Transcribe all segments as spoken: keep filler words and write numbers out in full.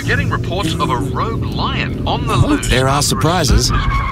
getting reports of a rogue lion on the loose. There are surprises.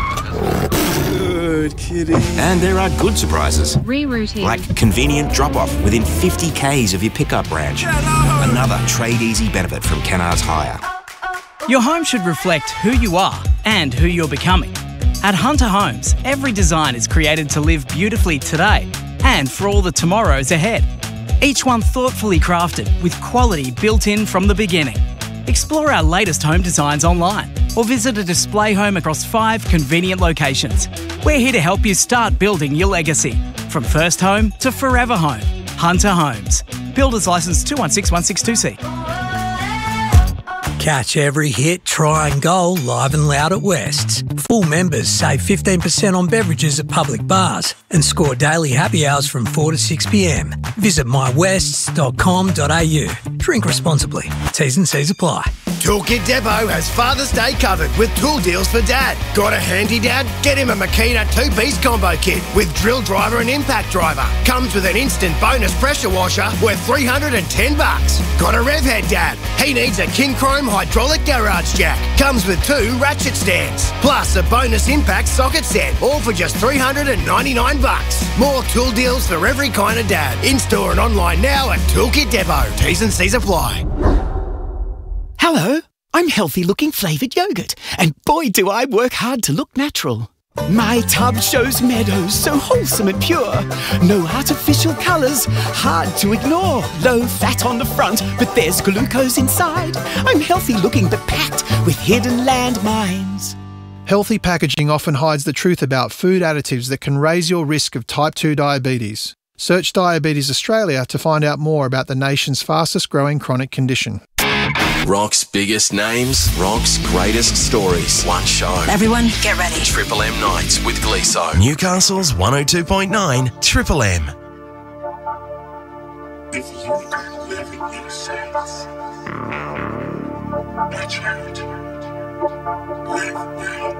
Good kitty. And there are good surprises. Rerouting. Like convenient drop-off within fifty kays of your pickup branch. Hello. Another Trade Easy benefit from Canards Hire. Your home should reflect who you are and who you're becoming. At Hunter Homes, every design is created to live beautifully today and for all the tomorrows ahead. Each one thoughtfully crafted with quality built in from the beginning. Explore our latest home designs online or visit a display home across five convenient locations. We're here to help you start building your legacy. From first home to forever home. Hunter Homes. Builders licence two one six one six two C. Catch every hit, try and goal live and loud at West's. Full members save fifteen percent on beverages at public bars and score daily happy hours from four to six p m. Visit my wests dot com dot a u. Drink responsibly. T's and C's apply. Toolkit Depot has Father's Day covered with tool deals for Dad. Got a handy dad? Get him a Makita two-piece combo kit with drill driver and impact driver. Comes with an instant bonus pressure washer worth three hundred ten bucks. Got a rev head dad? He needs a King Chrome hydraulic garage jack. Comes with two ratchet stands. Plus a bonus impact socket set, all for just three hundred ninety-nine bucks. More tool deals for every kind of dad. In-store and online now at Toolkit Depot. T's and C's apply. Hello, I'm Healthy Looking Flavoured Yogurt, and boy do I work hard to look natural. My tub shows meadows so wholesome and pure. No artificial colours, hard to ignore. Low fat on the front, but there's glucose inside. I'm healthy looking but packed with hidden landmines. Healthy packaging often hides the truth about food additives that can raise your risk of type two diabetes. Search Diabetes Australia to find out more about the nation's fastest growing chronic condition. Rock's biggest names, Rock's greatest stories. One show. Everyone, get ready. Triple M Nights with Gleeso. Newcastle's one oh two point nine Triple M. If you don't live in your sense, watch out. Live now.